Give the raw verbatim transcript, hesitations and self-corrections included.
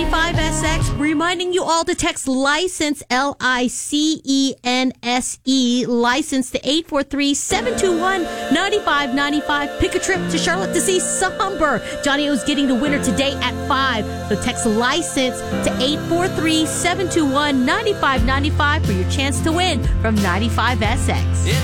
ninety-five S X, reminding you all to text license, L I C E N S E, license to eight four three, seven two one, nine five nine five. Pick a trip to Charlotte to see Somber. Johnny O's getting the winner today at five. So text license to eight four three, seven two one, nine five nine five for your chance to win from ninety-five S X.